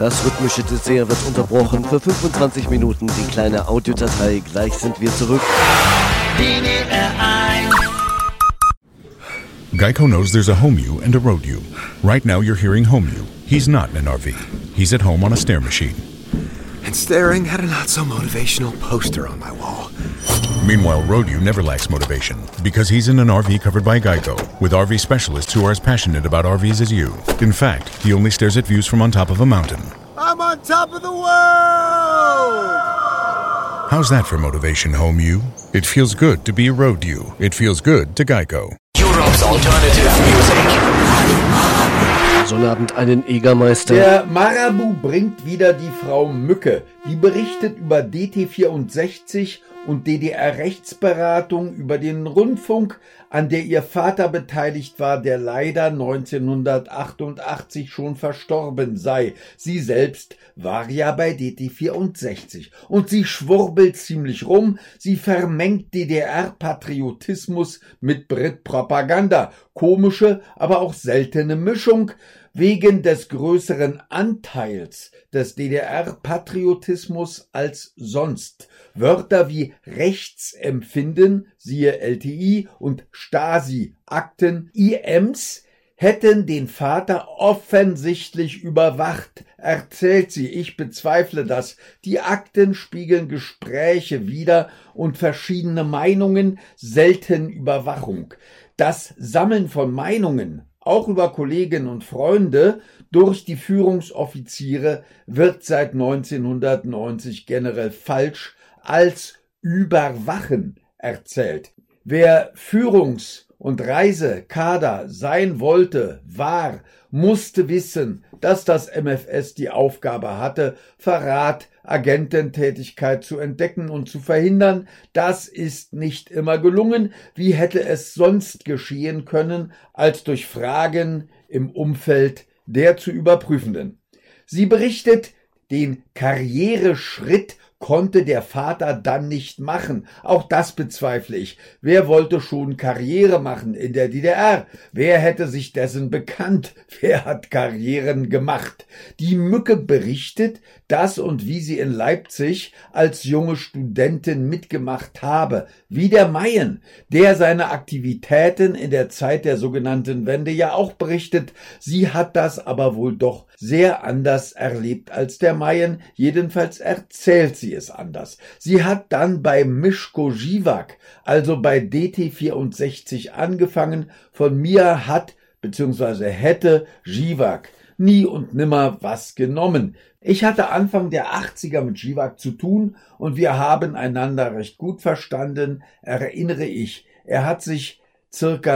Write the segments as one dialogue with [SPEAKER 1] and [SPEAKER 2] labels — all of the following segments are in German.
[SPEAKER 1] Das rhythmische Dessert wird unterbrochen für 25 Minuten. Die kleine Audiodatei. Gleich sind wir zurück.
[SPEAKER 2] Geico knows there's a home you and a road you. Right now you're hearing home you. He's not in an RV. He's at home on a stair machine.
[SPEAKER 3] And staring at a not-so-motivational poster on my wall.
[SPEAKER 2] Meanwhile, road you never lacks motivation because he's in an RV covered by Geico with RV specialists who are as passionate about RVs as you. In fact, he only stares at views from on top of a mountain.
[SPEAKER 3] I'm on top of the world!
[SPEAKER 2] How's that for motivation, home you? It feels good to be a road you. It feels good to Geico.
[SPEAKER 4] Europe's alternative music.
[SPEAKER 1] So einen Abend einen Egermeister.
[SPEAKER 5] Der Marabu bringt wieder die Frau Mücke. Die berichtet über DT64 und DDR-Rechtsberatung, über den Rundfunk, an der ihr Vater beteiligt war, der leider 1988 schon verstorben sei. Sie selbst war ja bei DT64 und sie schwurbelt ziemlich rum, sie vermengt DDR-Patriotismus mit Brit-Propaganda. Komische, aber auch seltene Mischung. Wegen des größeren Anteils des DDR-Patriotismus als sonst. Wörter wie Rechtsempfinden, siehe LTI, und Stasi-Akten, IMs, hätten den Vater offensichtlich überwacht, erzählt sie. Ich bezweifle das. Die Akten spiegeln Gespräche wider und verschiedene Meinungen, selten Überwachung. Das Sammeln von Meinungen, auch über Kollegen und Freunde, durch die Führungsoffiziere wird seit 1990 generell falsch als Überwachen erzählt. Wer Führungs- und Reisekader sein wollte, musste wissen, dass das MFS die Aufgabe hatte, Verrat, Agententätigkeit zu entdecken und zu verhindern. Das ist nicht immer gelungen. Wie hätte es sonst geschehen können, als durch Fragen im Umfeld der zu Überprüfenden? Sie berichtet, den Karriereschritt konnte der Vater dann nicht machen. Auch das bezweifle ich. Wer wollte schon Karriere machen in der DDR? Wer hätte sich dessen bekannt? Wer hat Karrieren gemacht? Die Mücke berichtet, dass und wie sie in Leipzig als junge Studentin mitgemacht habe. Wie der Mayen, der seine Aktivitäten in der Zeit der sogenannten Wende ja auch berichtet. Sie hat das aber wohl doch sehr anders erlebt als der Mayen. Jedenfalls erzählt sie es anders. Sie hat dann bei Mischko Žižák, also bei DT64 angefangen. Von mir hat bzw. hätte Žižák nie und nimmer was genommen. Ich hatte Anfang der 80er mit Žižák zu tun und wir haben einander recht gut verstanden, erinnere ich. Er hat sich circa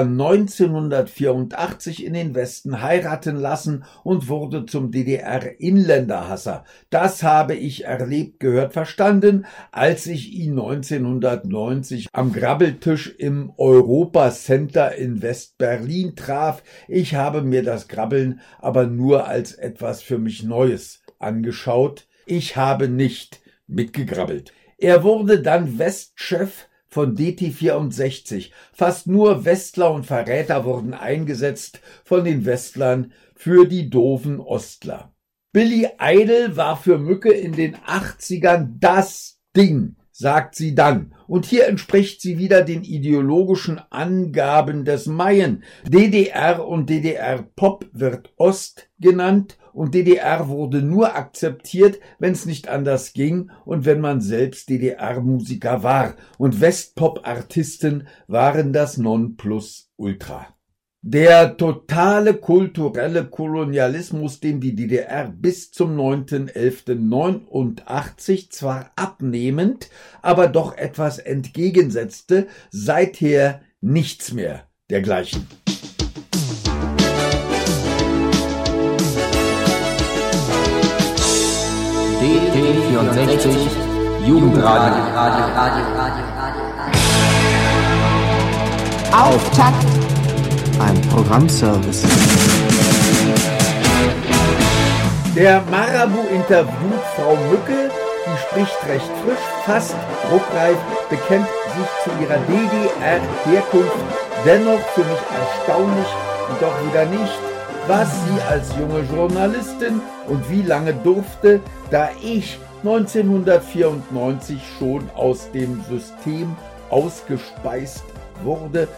[SPEAKER 5] 1984 in den Westen heiraten lassen und wurde zum DDR-Inländerhasser. Das habe ich erlebt, gehört, verstanden, als ich ihn 1990 am Grabbeltisch im Europa Center in West-Berlin traf. Ich habe mir das Grabbeln aber nur als etwas für mich Neues angeschaut. Ich habe nicht mitgegrabbelt. Er wurde dann Westchef von DT64. Fast nur Westler und Verräter wurden eingesetzt von den Westlern für die doofen Ostler. Billy Idol war für Mücke in den 80ern das Ding, sagt sie dann. Und hier entspricht sie wieder den ideologischen Angaben des Mayen. DDR und DDR-Pop wird Ost genannt und DDR wurde nur akzeptiert, wenn es nicht anders ging und wenn man selbst DDR-Musiker war. Und Westpop-Artisten waren das Nonplusultra. Der totale kulturelle Kolonialismus, den die DDR bis zum 9.11.89 zwar abnehmend, aber doch etwas entgegensetzte, seither nichts mehr dergleichen.
[SPEAKER 6] DT64 Jugendradio. Auftakt. Ein Programmservice.
[SPEAKER 5] Der Marabu interviewt Frau Mücke, die spricht recht frisch, fast druckreif, bekennt sich zu ihrer DDR-Herkunft, dennoch für mich erstaunlich und doch wieder nicht, was sie als junge Journalistin und wie lange durfte, da ich 1994 schon aus dem System ausgespeist wurde,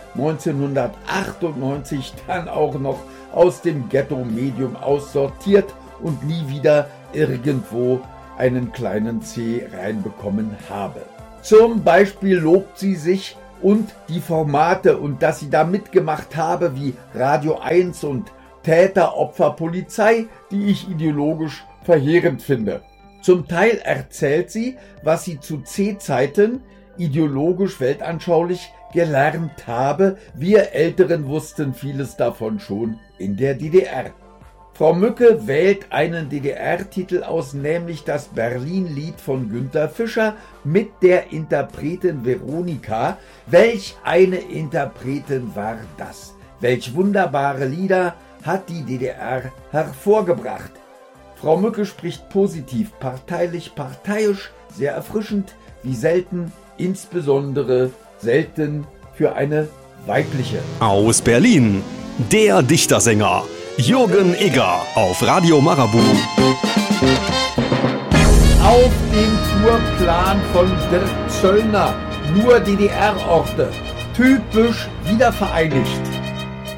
[SPEAKER 5] 1998 dann auch noch aus dem Ghetto-Medium aussortiert und nie wieder irgendwo einen kleinen C reinbekommen habe. Zum Beispiel lobt sie sich und die Formate und dass sie da mitgemacht habe wie Radio 1 und Täter, Opfer, Polizei, die ich ideologisch verheerend finde. Zum Teil erzählt sie, was sie zu C-Zeiten ideologisch weltanschaulich gelernt habe. Wir Älteren wussten vieles davon schon in der DDR. Frau Mücke wählt einen DDR-Titel aus, nämlich das Berlin-Lied von Günter Fischer mit der Interpretin Veronika. Welch eine Interpretin war das? Welch wunderbare Lieder hat die DDR hervorgebracht? Frau Mücke spricht positiv, parteilich, parteiisch, sehr erfrischend, wie selten, insbesondere selten für eine weibliche.
[SPEAKER 7] Aus Berlin, der Dichtersänger Jürgen Egger auf Radio Marabout.
[SPEAKER 5] Auf dem Tourplan von Dirk Zöllner nur DDR-Orte, typisch wiedervereinigt.